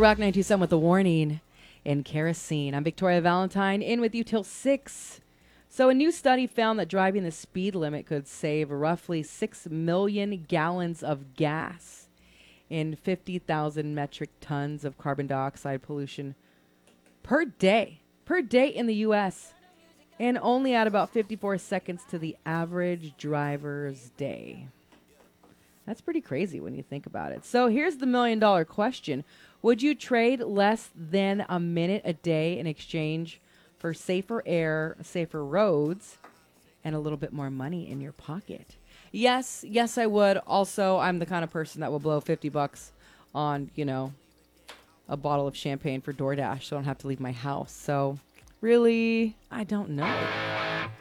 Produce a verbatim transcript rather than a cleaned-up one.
Rock nine two seven with the warning in kerosene. I'm Victoria Valentine, in with you till six. So a new study found that driving the speed limit could save roughly six million gallons of gas and fifty thousand metric tons of carbon dioxide pollution per day, per day in the U S, and only at about fifty-four seconds to the average driver's day. That's pretty crazy when you think about it. So here's the million dollar question. Would you trade less than a minute a day in exchange for safer air, safer roads, and a little bit more money in your pocket? Yes, yes, I would. Also, I'm the kind of person that will blow fifty bucks on, you know, a bottle of champagne for DoorDash so I don't have to leave my house. So really, I don't know.